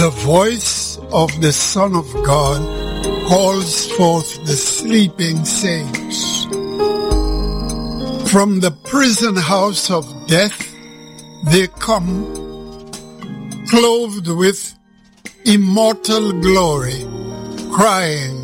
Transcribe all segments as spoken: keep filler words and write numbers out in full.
The voice of the Son of God calls forth the sleeping saints. From the prison house of death they come, clothed with immortal glory, crying,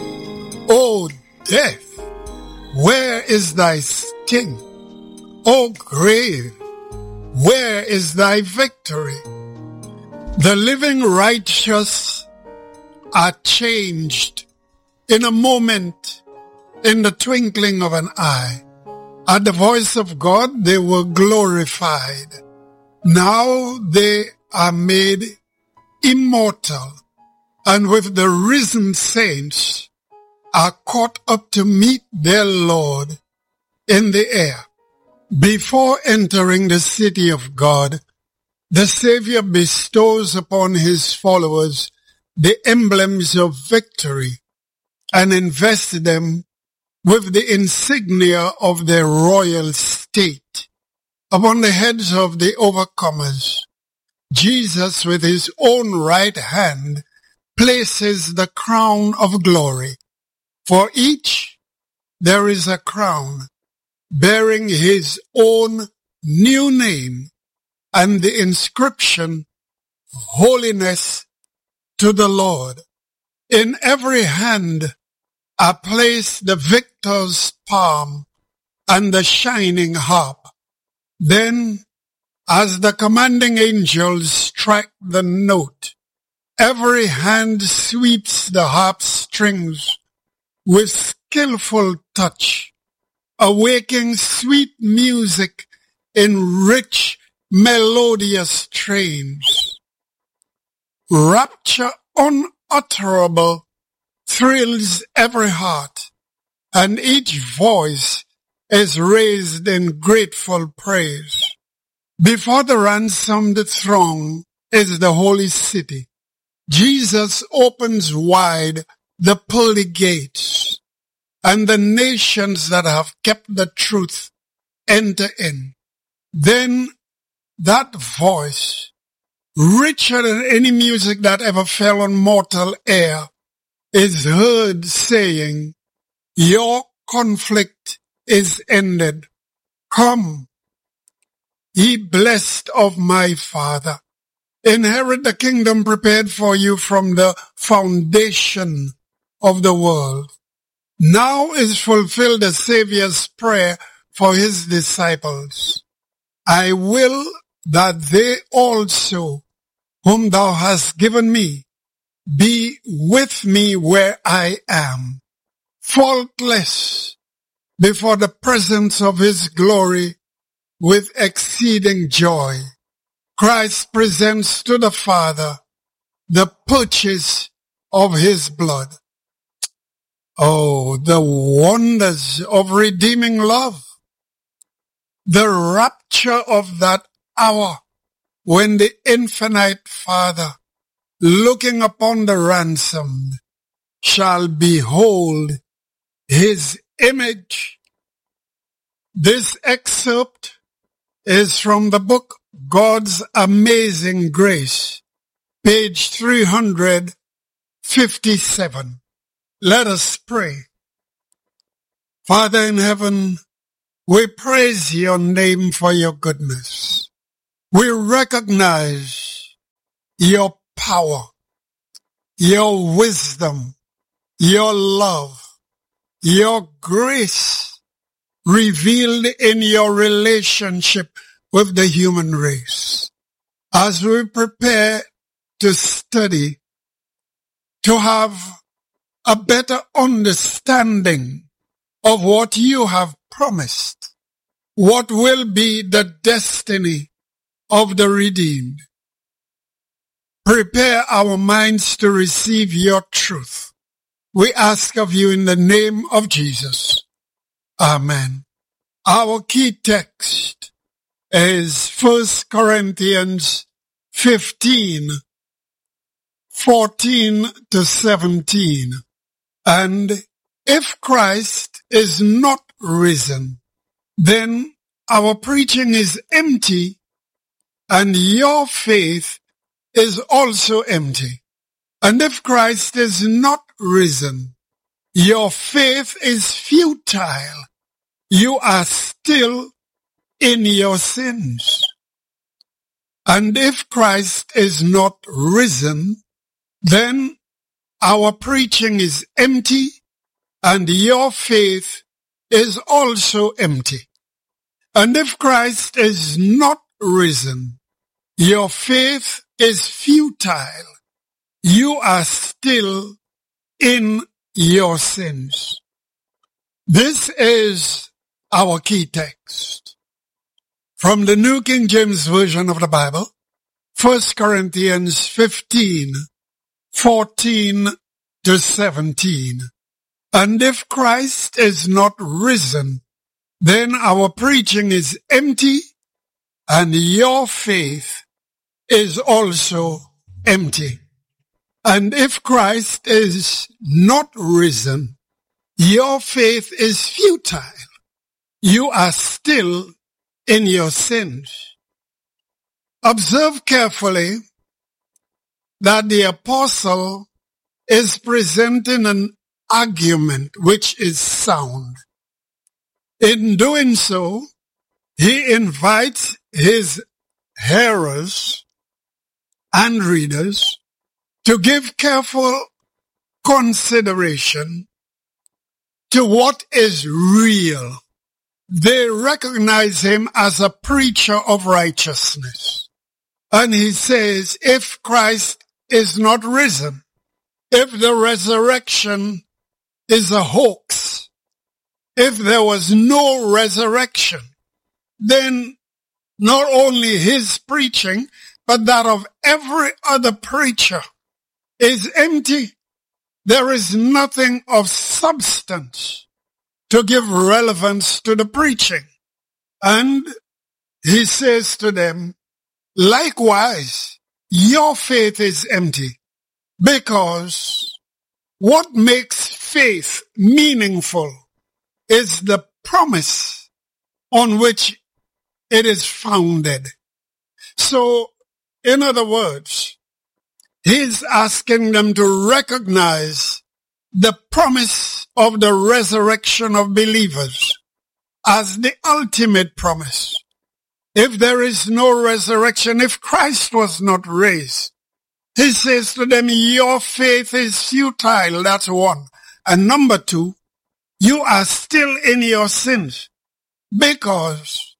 O death, where is thy sting? O grave, where is thy victory? The living righteous are changed in a moment, in the twinkling of an eye. At the voice of God they were glorified. Now they are made immortal, and with the risen saints are caught up to meet their Lord in the air. Before entering the city of God, the Savior bestows upon his followers the emblems of victory and invests them with the insignia of their royal state. Upon the heads of the overcomers, Jesus with his own right hand places the crown of glory. For each there is a crown bearing his own new name and the inscription, Holiness to the Lord. In every hand are placed the victor's palm and the shining harp. Then, as the commanding angels strike the note, every hand sweeps the harp strings with skillful touch, awaking sweet music in rich melodious strains. Rapture unutterable thrills every heart, and each voice is raised in grateful praise. Before the ransomed throng is the holy city. Jesus opens wide the pearly gates, and the nations that have kept the truth enter in. Then that voice, richer than any music that ever fell on mortal ear, is heard saying, your conflict is ended. Come, ye blessed of my Father, inherit the kingdom prepared for you from the foundation of the world. Now is fulfilled the Savior's prayer for his disciples. I will that they also, whom thou hast given me, be with me where I am, faultless before the presence of his glory with exceeding joy. Christ presents to the Father the purchase of his blood. Oh, the wonders of redeeming love. The rapture of that hour when the infinite Father, looking upon the ransomed, shall behold his image. This excerpt is from the book God's Amazing Grace, page three hundred fifty-seven. Let us pray. Father in heaven, we praise your name for your goodness. We recognize your power, your wisdom, your love, your grace revealed in your relationship with the human race. As we prepare to study, to have a better understanding of what you have promised, what will be the destiny of the redeemed. Prepare our minds to receive your truth. We ask of you in the name of Jesus. Amen. Our key text is First Corinthians fifteen, fourteen to seventeen. And if Christ is not risen, then our preaching is empty and your faith is also empty. And if Christ is not risen, your faith is futile. You are still in your sins. And if Christ is not risen, then our preaching is empty and your faith is also empty. And if Christ is not risen, your faith is futile. You are still in your sins. This is our key text from the New King James Version of the Bible, First Corinthians fifteen, fourteen to seventeen. And if Christ is not risen, then our preaching is empty and your faith is also empty. And if Christ is not risen, your faith is futile. You are still in your sins. Observe carefully that the apostle is presenting an argument which is sound. In doing so, he invites his hearers and readers to give careful consideration to what is real. They recognize him as a preacher of righteousness. And he says, if Christ is not risen, if the resurrection is a hoax, if there was no resurrection, then not only his preaching, but that of every other preacher is empty. There is nothing of substance to give relevance to the preaching. And he says to them, likewise, your faith is empty, because what makes faith meaningful is the promise on which it is founded. So, in other words, he's asking them to recognize the promise of the resurrection of believers as the ultimate promise. If there is no resurrection, if Christ was not raised, he says to them, your faith is futile. That's one. And number two, you are still in your sins, because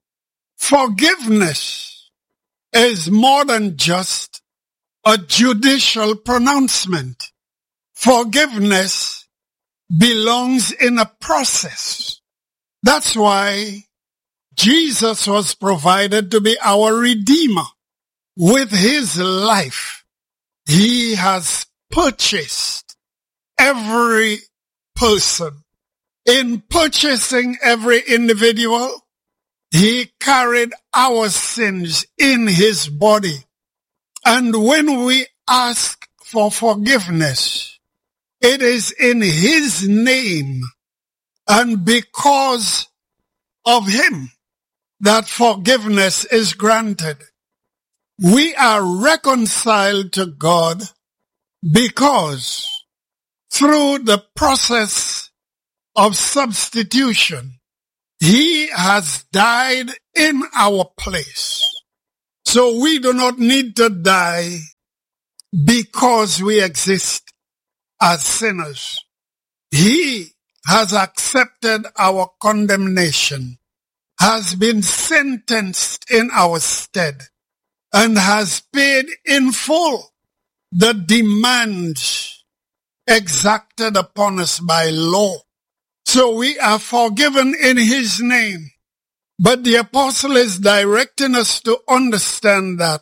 forgiveness is more than just a judicial pronouncement. Forgiveness belongs in a process. That's why Jesus was provided to be our Redeemer. With his life, he has purchased every person. In purchasing every individual, he carried our sins in his body. And when we ask for forgiveness, it is in his name and because of him that forgiveness is granted. We are reconciled to God because through the process of substitution, he has died in our place. So we do not need to die because we exist as sinners. He has accepted our condemnation, has been sentenced in our stead, and has paid in full the demands exacted upon us by law. So we are forgiven in his name. But the apostle is directing us to understand that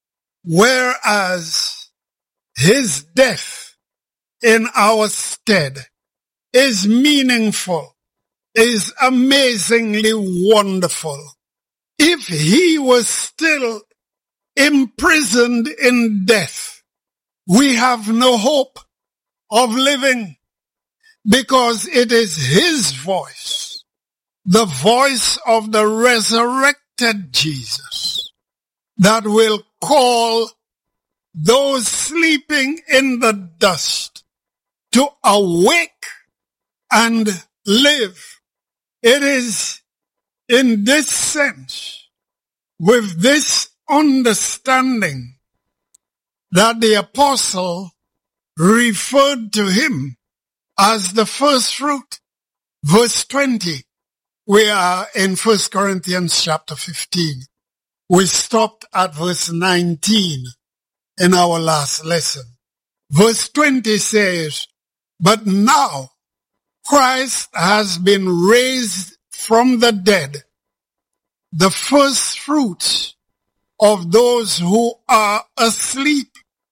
whereas his death in our stead is meaningful, is amazingly wonderful, if he was still imprisoned in death, we have no hope of living, because it is his voice, the voice of the resurrected Jesus, that will call those sleeping in the dust to awake and live. It is in this sense, with this understanding, that the apostle referred to him as the first fruit. Verse twenty, we are in First Corinthians chapter fifteen. We stopped at verse nineteen in our last lesson. Verse twenty says, but now Christ has been raised from the dead, the first fruits of those who are asleep.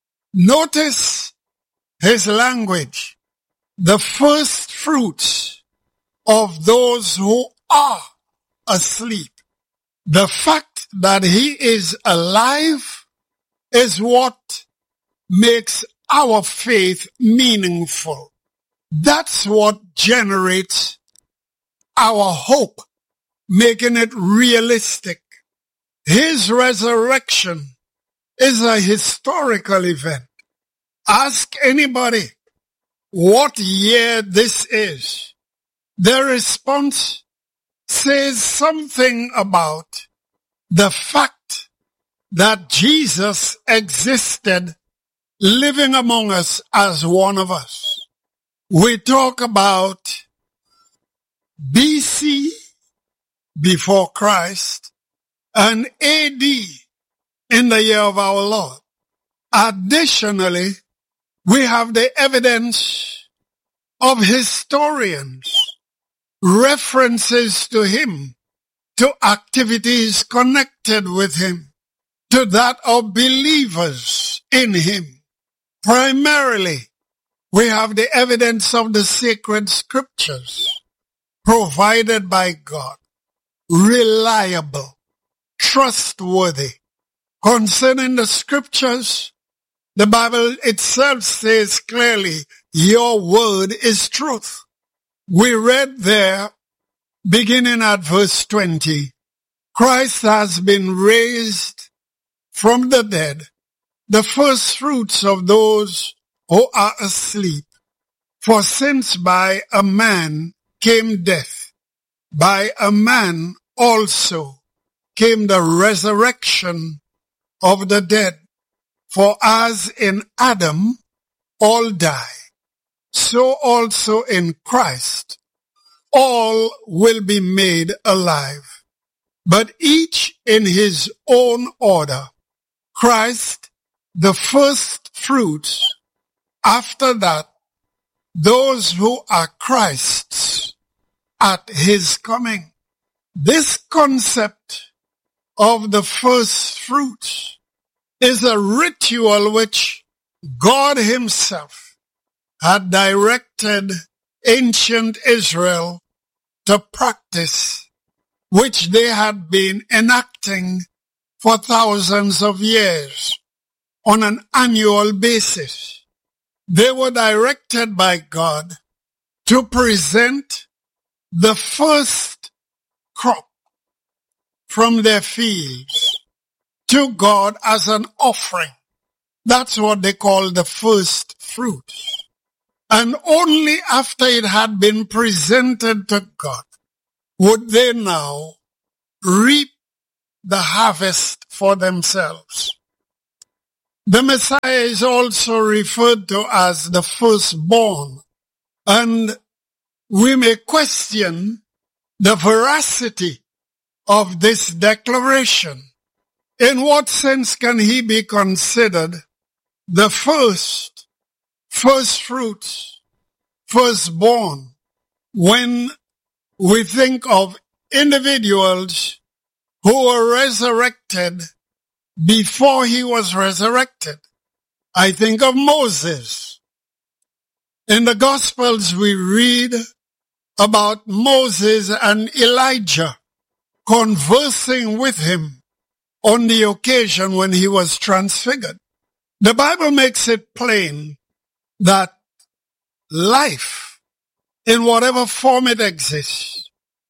Notice his language, the first fruits of those who are asleep. The fact that he is alive is what makes our faith meaningful. That's what generates our hope, making it realistic. His resurrection is a historical event. Ask anybody what year this is. Their response says something about the fact that Jesus existed living among us as one of us. We talk about B C, before Christ, and A D, in the year of our Lord. Additionally, we have the evidence of historians, references to him, to activities connected with him, to that of believers in him. Primarily, we have the evidence of the sacred scriptures provided by God, reliable, trustworthy. Concerning the scriptures, the Bible itself says clearly, your word is truth. We read there, beginning at verse twenty, Christ has been raised from the dead, the first fruits of those who are asleep. For since by a man came death, by a man also came the resurrection of the dead. For as in Adam all die, so also in Christ all will be made alive, but each in his own order. Christ, the first fruits. After that, those who are Christ's at his coming. This concept of the first fruits is a ritual which God himself had directed ancient Israel to practice, which they had been enacting for thousands of years on an annual basis. They were directed by God to present the first crop from their fields to God as an offering. That's what they call the first fruits. And only after it had been presented to God would they now reap the harvest for themselves. The Messiah is also referred to as the firstborn, and we may question the veracity of this declaration. In what sense can he be considered the first, first fruits, firstborn, when we think of individuals who were resurrected before he was resurrected? I think of Moses. In the Gospels we read about Moses and Elijah conversing with him on the occasion when he was transfigured. The Bible makes it plain that life, in whatever form it exists,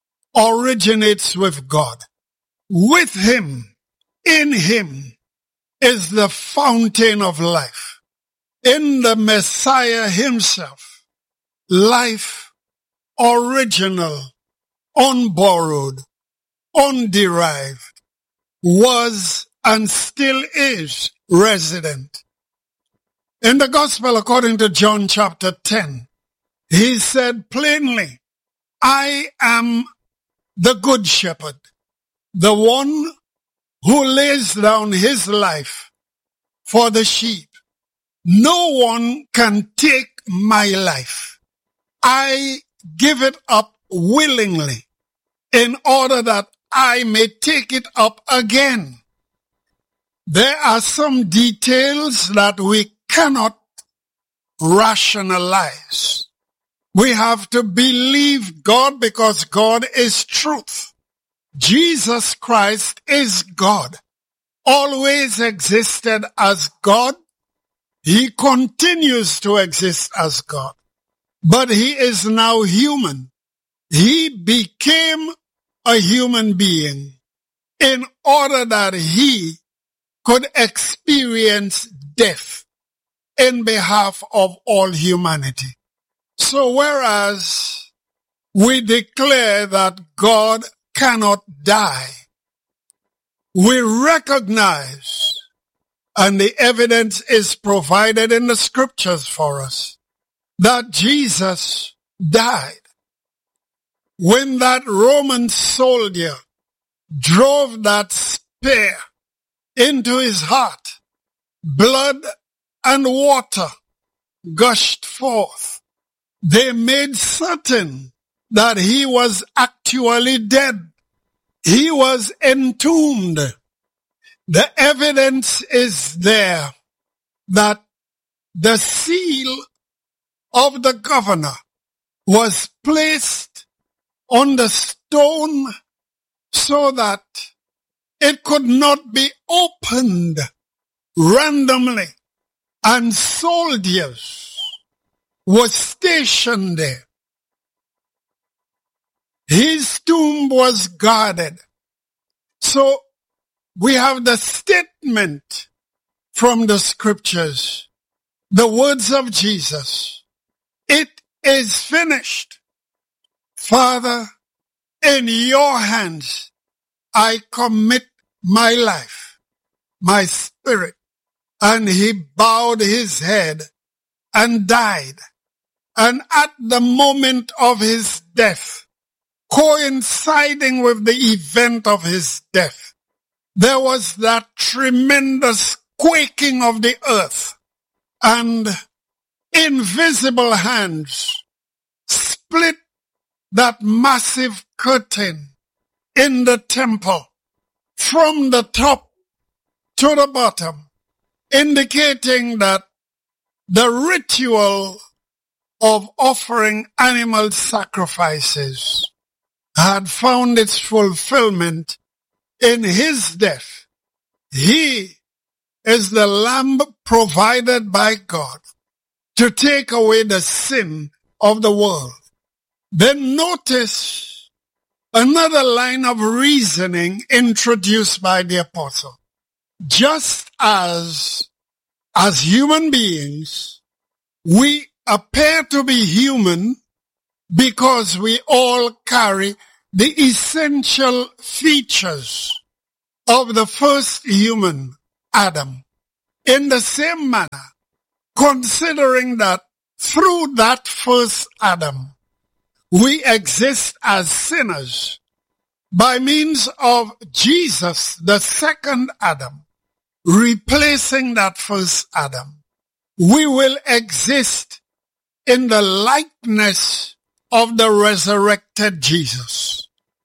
originates with God. With him, in him, is the fountain of life. In the Messiah himself, life, original, unborrowed, underived, was and still is resident. In the gospel according to John chapter ten, he said plainly, I am the good shepherd, the one who lays down his life for the sheep. No one can take my life. I give it up willingly in order that I may take it up again. There are some details that we cannot rationalize. We have to believe God because God is truth. Jesus Christ is God, always existed as God. He continues to exist as God, but he is now human. He became a human being in order that he could experience death in behalf of all humanity. So whereas we declare that God cannot die, we recognize, and the evidence is provided in the scriptures for us, that Jesus died. When that Roman soldier drove that spear into his heart, blood and water gushed forth. They made certain that he was actually dead. He was entombed. The evidence is there that the seal of the governor was placed on the stone so that it could not be opened randomly, and soldiers were stationed there. His tomb was guarded. So we have the statement from the scriptures, the words of Jesus. It is finished. Father, in your hands I commit my life, my spirit. And he bowed his head and died. And at the moment of his death, coinciding with the event of his death, there was that tremendous quaking of the earth, and invisible hands split that massive curtain in the temple from the top to the bottom, indicating that the ritual of offering animal sacrifices had found its fulfillment in his death. He is the lamb provided by God to take away the sin of the world. Then notice another line of reasoning introduced by the apostle. Just as, as human beings, we appear to be human because we all carry the essential features of the first human, Adam. In the same manner, considering that through that first Adam, we exist as sinners, by means of Jesus, the second Adam, replacing that first Adam, we will exist in the likeness of the resurrected Jesus.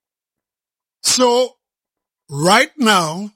So, right now,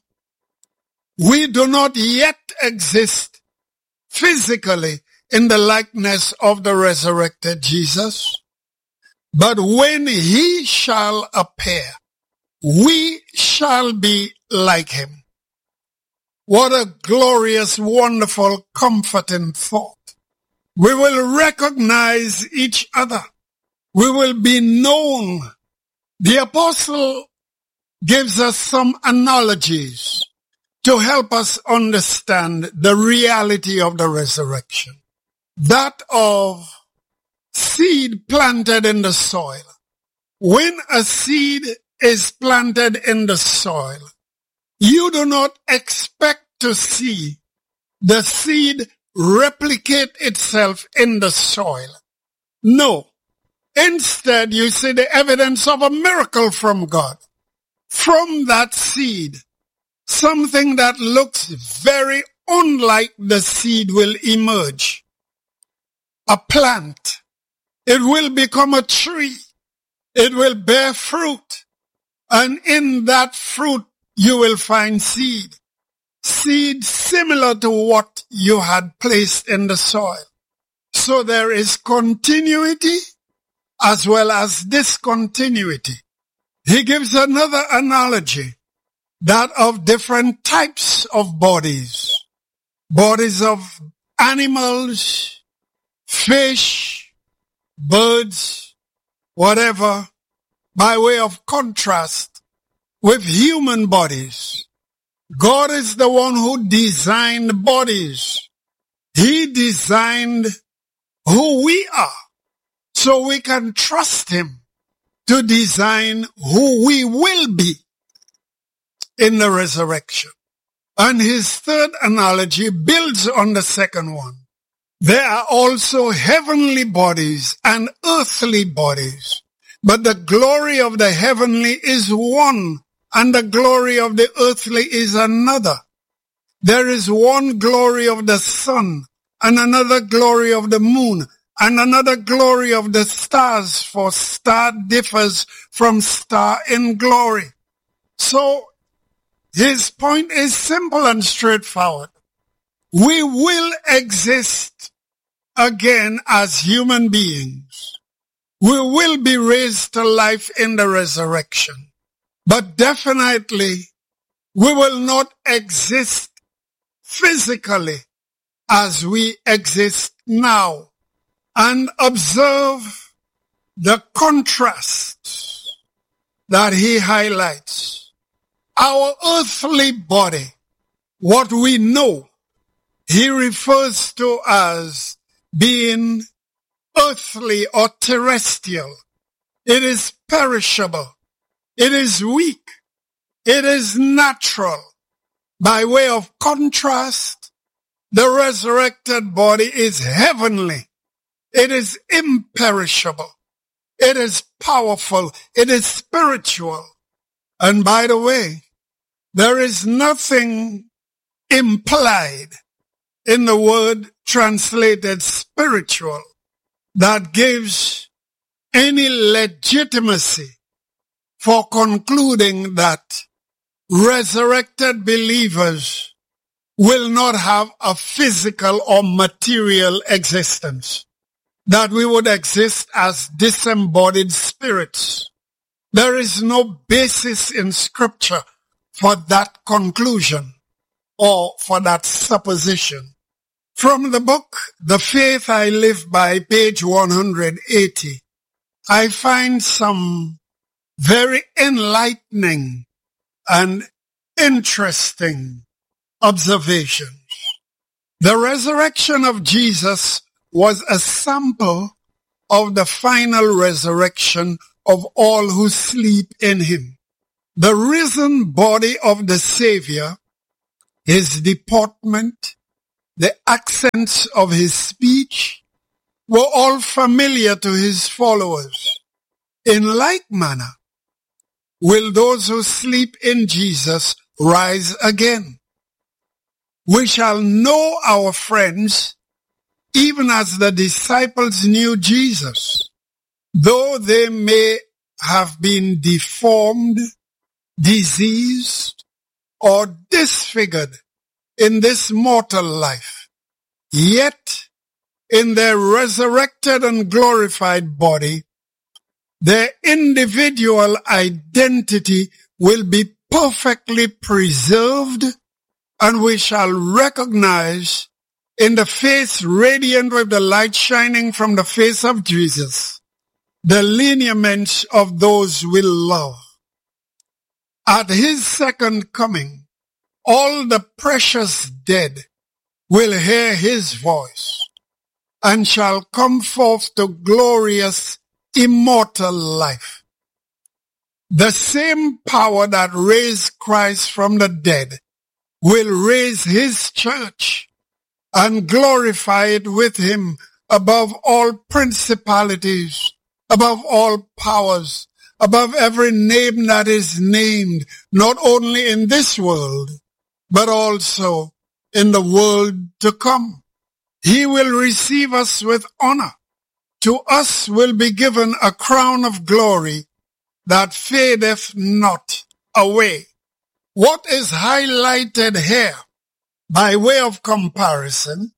we do not yet exist physically in the likeness of the resurrected Jesus, but when he shall appear, we shall be like him. What a glorious, wonderful, comforting thought. We will recognize each other. We will be known. The apostle gives us some analogies to help us understand the reality of the resurrection. That of seed planted in the soil. When a seed is planted in the soil, you do not expect to see the seed replicate itself in the soil. No. Instead, you see the evidence of a miracle from God. From that seed, something that looks very unlike the seed will emerge. A plant. It will become a tree. It will bear fruit. And in that fruit, you will find seed. Seed similar to what you had placed in the soil. So there is continuity as well as discontinuity. He gives another analogy, that of different types of bodies. Bodies of animals, fish, birds, whatever, by way of contrast with human bodies. God is the one who designed bodies. He designed who we are, so we can trust him to design who we will be in the resurrection. And his third analogy builds on the second one. There are also heavenly bodies and earthly bodies, but the glory of the heavenly is one, and the glory of the earthly is another. There is one glory of the sun, and another glory of the moon, and another glory of the stars, for star differs from star in glory. So, his point is simple and straightforward. We will exist again as human beings. We will be raised to life in the resurrection. But definitely, we will not exist physically as we exist now. And observe the contrast that he highlights. Our earthly body, what we know, he refers to as being earthly or terrestrial. It is perishable. It is weak. It is natural. By way of contrast, the resurrected body is heavenly. It is imperishable. It is powerful. It is spiritual. And by the way, there is nothing implied in the word translated spiritual that gives any legitimacy for concluding that resurrected believers will not have a physical or material existence, that we would exist as disembodied spirits. There is no basis in Scripture for that conclusion or for that supposition. From the book, The Faith I Live By, page one hundred eighty, I find some very enlightening and interesting observations. The resurrection of Jesus was a sample of the final resurrection of all who sleep in him. The risen body of the Savior, his deportment, the accents of his speech were all familiar to his followers. In like manner, will those who sleep in Jesus rise again? We shall know our friends even as the disciples knew Jesus, though they may have been deformed, diseased, or disfigured in this mortal life, yet in their resurrected and glorified body, their individual identity will be perfectly preserved, and we shall recognize in the face radiant with the light shining from the face of Jesus, the lineaments of those we love. At his second coming, all the precious dead will hear his voice and shall come forth to glorious immortal life. The same power that raised Christ from the dead will raise his church and glorify it with him above all principalities, above all powers, above every name that is named, not only in this world, but also in the world to come. He will receive us with honor. To us will be given a crown of glory that fadeth not away. What is highlighted here by way of comparison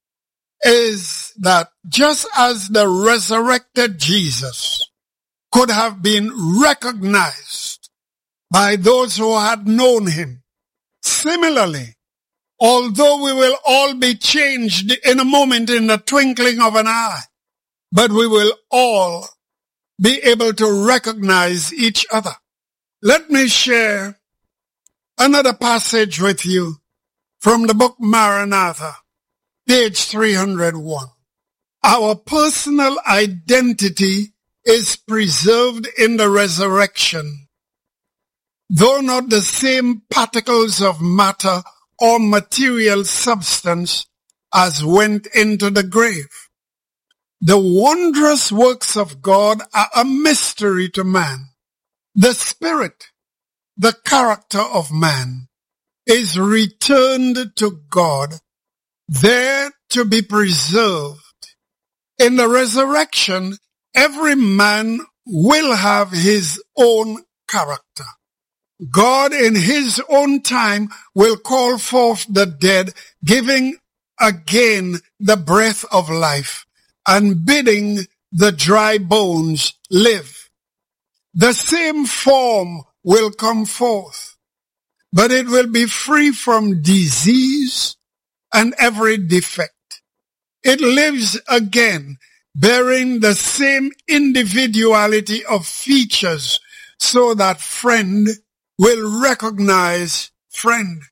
is that just as the resurrected Jesus could have been recognized by those who had known him, similarly, although we will all be changed in a moment, in the twinkling of an eye, but we will all be able to recognize each other. Let me share another passage with you from the book Maranatha, page three hundred one. Our personal identity is preserved in the resurrection, though not the same particles of matter or material substance as went into the grave. The wondrous works of God are a mystery to man. The spirit, the character of man, is returned to God, there to be preserved. In the resurrection, every man will have his own character. God in his own time will call forth the dead, giving again the breath of life and bidding the dry bones live. The same form will come forth, but it will be free from disease and every defect. It lives again, bearing the same individuality of features, so that friend will recognize friend.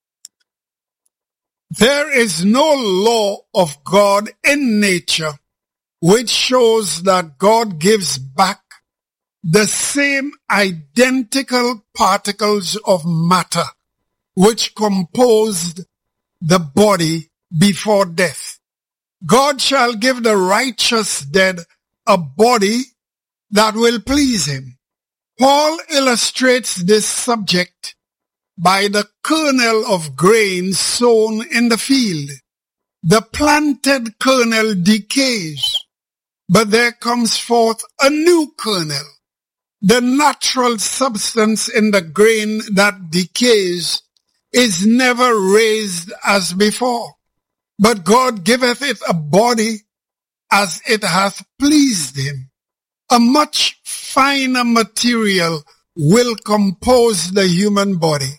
There is no law of God in nature which shows that God gives back the same identical particles of matter which composed the body before death. God shall give the righteous dead a body that will please him. Paul illustrates this subject by the kernel of grain sown in the field. The planted kernel decays, but there comes forth a new kernel. The natural substance in the grain that decays is never raised as before, but God giveth it a body as it hath pleased him. A much finer material will compose the human body,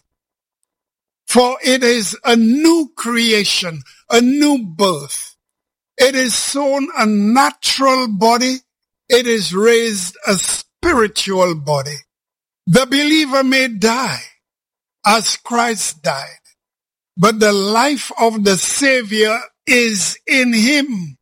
for it is a new creation, a new birth. It is sown a natural body, it is raised a spiritual body. The believer may die as Christ died, but the life of the Savior is in him.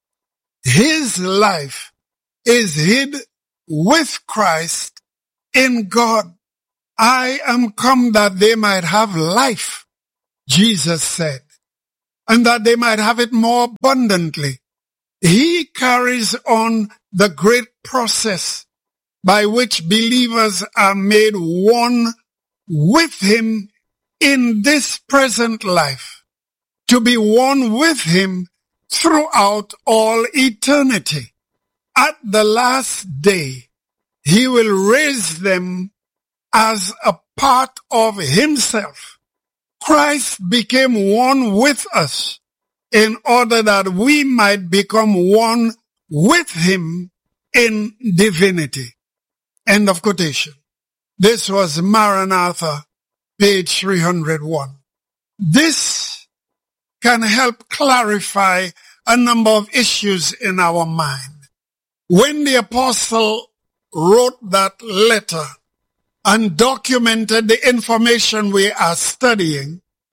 His life is hid with Christ in God. I am come that they might have life, Jesus said, and that they might have it more abundantly. He carries on the great process by which believers are made one with him in this present life, to be one with him throughout all eternity. At the last day, he will raise them as a part of himself. Christ became one with us in order that we might become one with him in divinity. End of quotation. This was Maranatha, page three hundred one. This can help clarify a number of issues in our mind. When the apostle wrote that letter and documented the information we are studying,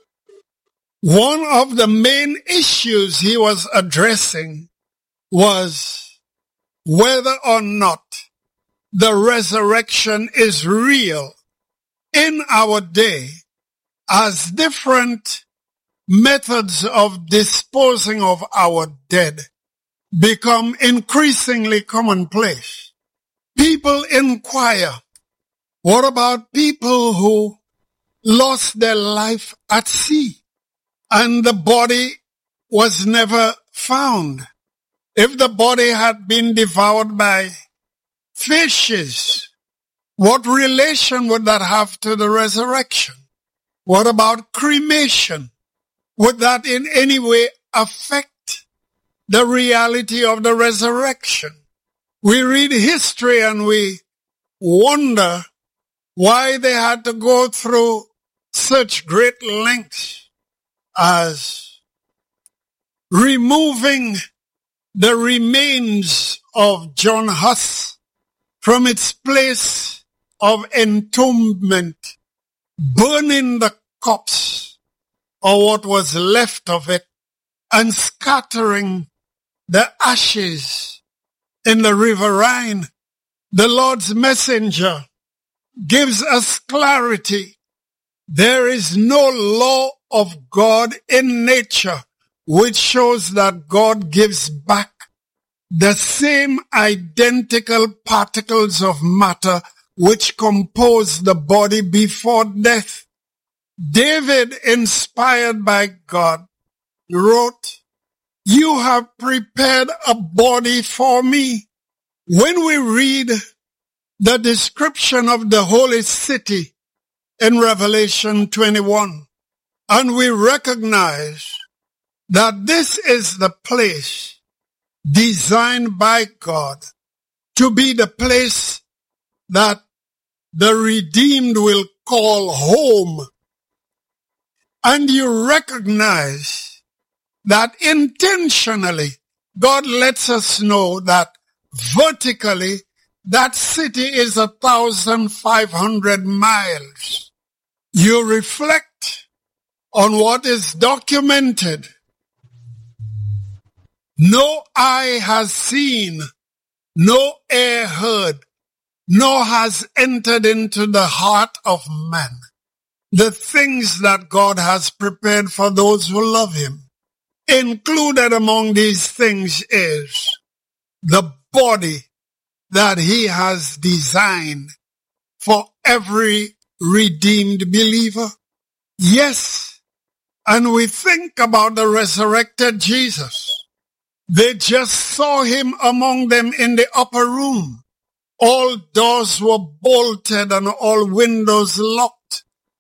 One of the main issues he was addressing was whether or not the resurrection is real in our day, as different methods of disposing of our dead become increasingly commonplace. People inquire, what about people who lost their life at sea and the body was never found? If the body had been devoured by fishes, what relation would that have to the resurrection? What about cremation? Would that in any way affect the reality of the resurrection? We read history and we wonder why they had to go through such great lengths as removing the remains of John Huss from its place of entombment, burning the corpse or what was left of it, and scattering the ashes in the river Rhine. The Lord's messenger gives us clarity. There is no law of God in nature which shows that God gives back the same identical particles of matter which compose the body before death. David, inspired by God, wrote, "You have prepared a body for me." When we read the description of the holy city in Revelation twenty-one, and we recognize that this is the place designed by God to be the place that the redeemed will call home, and you recognize that intentionally God lets us know that vertically that city is a thousand five hundred miles. You reflect on what is documented. No eye has seen, no ear heard, nor has entered into the heart of man the things that God has prepared for those who love him. Included among these things is the body that he has designed for every redeemed believer. Yes, and we think about the resurrected Jesus. They just saw him among them in the upper room. All doors were bolted and all windows locked.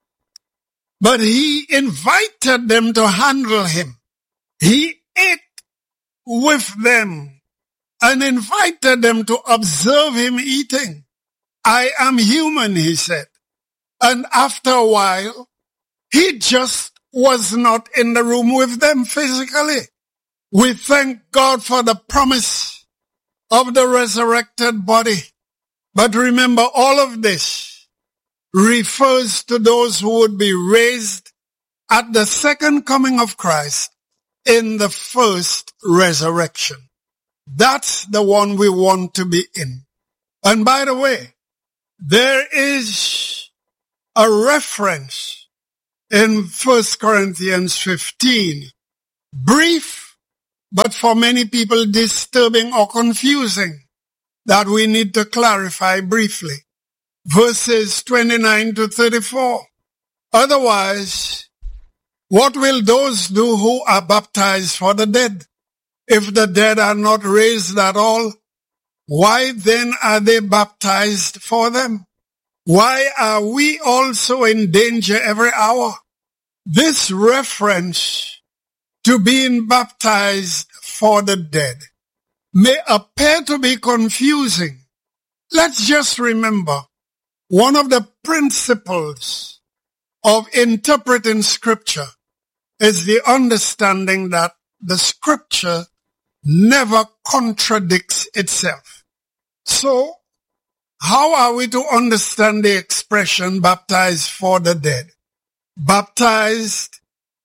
But he invited them to handle him. He ate with them and invited them to observe him eating. "I am human," he said. And after a while, he just was not in the room with them physically. We thank God for the promise of the resurrected body. But remember, all of this refers to those who would be raised at the second coming of Christ in the first resurrection. That's the one we want to be in. And by the way, there is a reference in First Corinthians fifteen, brief, but for many people disturbing or confusing, that we need to clarify briefly. Verses twenty-nine to thirty-four. Otherwise, what will those do who are baptized for the dead? If the dead are not raised at all, why then are they baptized for them? Why are we also in danger every hour? This reference to being baptized for the dead may appear to be confusing. Let's just remember, one of the principles of interpreting Scripture is the understanding that the Scripture never contradicts itself. So, how are we to understand the expression baptized for the dead? Baptized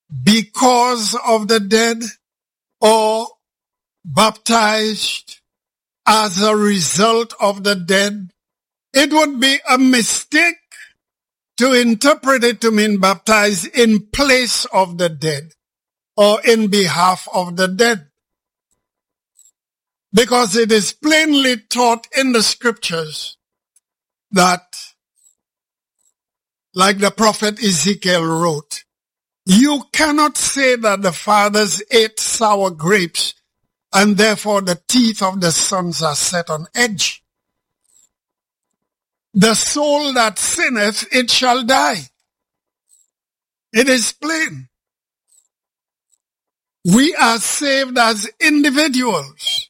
because of the dead or baptized as a result of the dead. It would be a mistake to interpret it to mean baptized in place of the dead or in behalf of the dead. Because it is plainly taught in the scriptures that, like the prophet Ezekiel wrote, you cannot say that the fathers ate sour grapes and therefore the teeth of the sons are set on edge. The soul that sinneth, it shall die. It is plain. We are saved as individuals.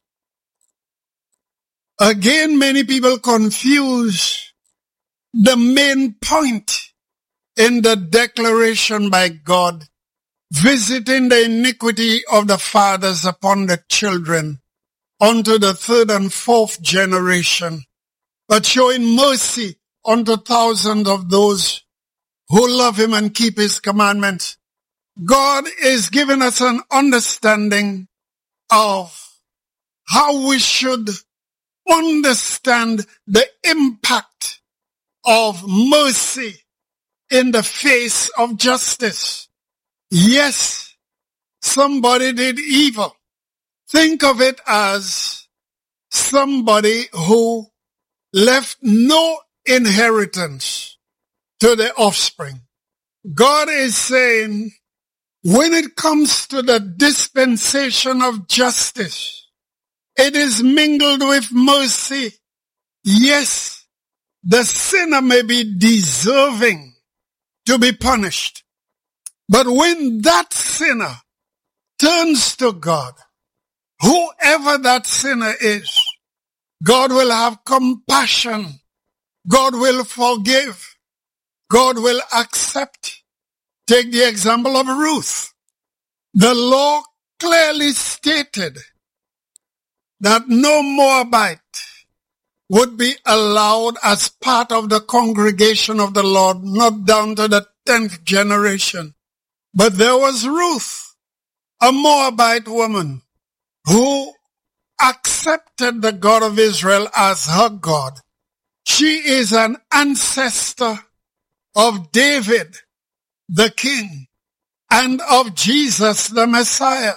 Again, many people confuse the main point in the declaration by God, visiting the iniquity of the fathers upon the children unto the third and fourth generation, but showing mercy unto thousands of those who love him and keep his commandments. God is giving us an understanding of how we should understand the impact of mercy in the face of justice. Yes, somebody did evil. Think of it as somebody who left no inheritance to the offspring. God is saying, when it comes to the dispensation of justice, it is mingled with mercy. Yes, the sinner may be deserving to be punished. But when that sinner turns to God, whoever that sinner is, God will have compassion. God will forgive. God will accept. Take the example of Ruth. The law clearly stated that no Moabite would be allowed as part of the congregation of the Lord, not down to the tenth generation. But there was Ruth, a Moabite woman, who accepted the God of Israel as her God. She is an ancestor of David, the king, and of Jesus, the Messiah.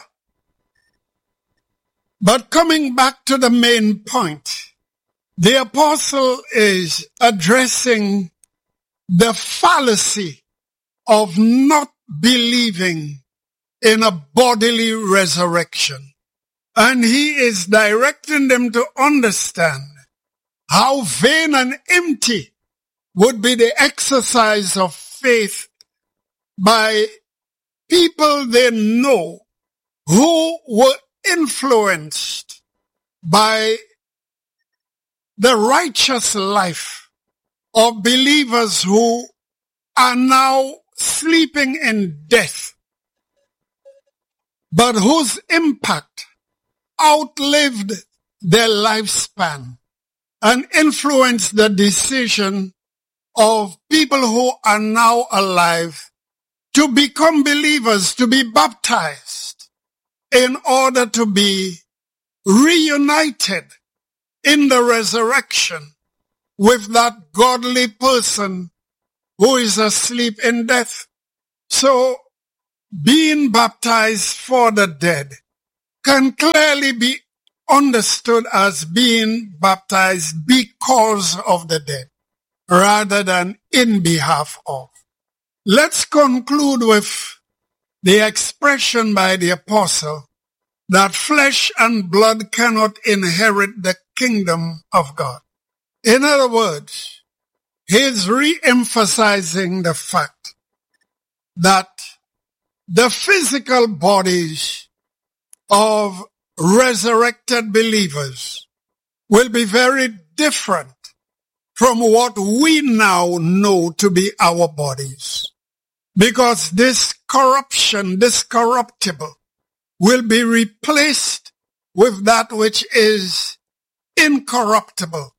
But coming back to the main point, the apostle is addressing the fallacy of not believing in a bodily resurrection. And he is directing them to understand how vain and empty would be the exercise of faith by people they know who were influenced by the righteous life of believers who are now sleeping in death, but whose impact outlived their lifespan and influenced the decision of people who are now alive to become believers, to be baptized in order to be reunited in the resurrection with that godly person who is asleep in death. So being baptized for the dead can clearly be understood as being baptized because of the dead, rather than in behalf of. Let's conclude with the expression by the apostle that flesh and blood cannot inherit the kingdom of God. In other words, he's re-emphasizing the fact that the physical bodies of resurrected believers will be very different from what we now know to be our bodies. Because this corruption, this corruptible, will be replaced with that which is incorruptible.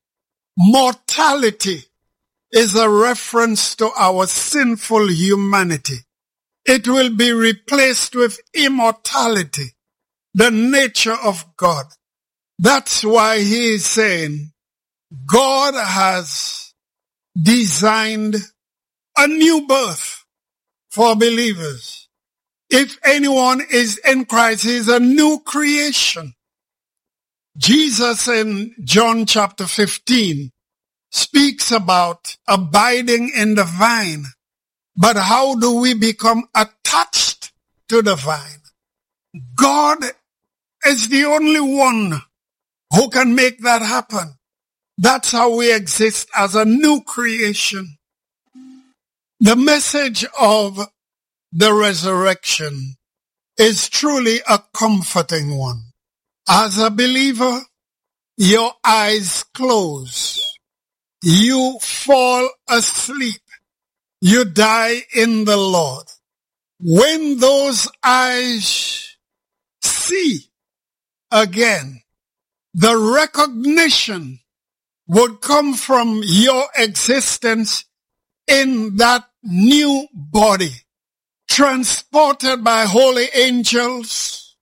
Mortality is a reference to our sinful humanity. it will be replaced with immortality, the nature of God. That's why he is saying God has designed a new birth for believers. If anyone is in Christ, he is a new creation. Jesus in John chapter fifteen speaks about abiding in the vine. But how do we become attached to the vine? God is the only one who can make that happen. That's how we exist as a new creation. The message of the resurrection is truly a comforting one. As a believer, your eyes close. You fall asleep. You die in the Lord. When those eyes see again, the recognition would come from your existence in that new body, transported by holy angels.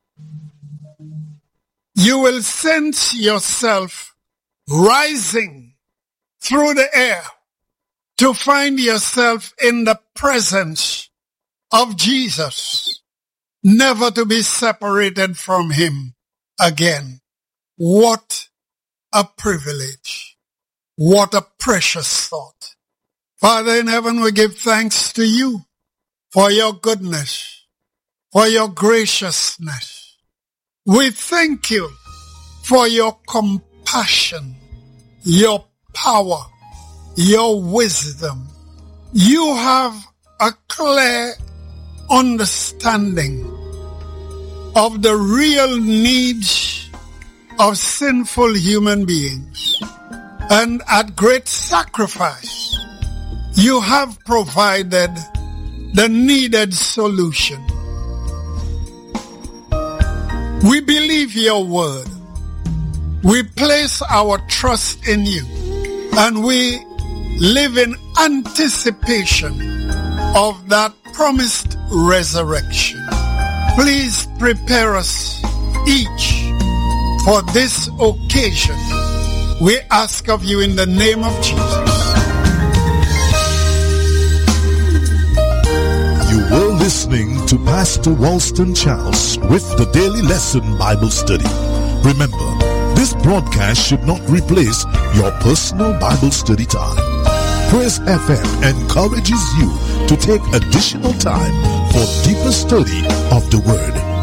You will sense yourself rising through the air to find yourself in the presence of Jesus, never to be separated from him again. What a privilege. What a precious thought. Father in heaven, we give thanks to you for your goodness, for your graciousness. We thank you for your compassion, your power, your wisdom. You have a clear understanding of the real needs of sinful human beings. And at great sacrifice, you have provided the needed solution. We believe your word. We place our trust in you. And we live in anticipation of that promised resurrection. Please prepare us each for this occasion. We ask of you in the name of Jesus. You were listening to Pastor Walston Charles with the Daily Lesson Bible Study. Remember, this broadcast should not replace your personal Bible study time. Praise F M encourages you to take additional time for deeper study of the Word.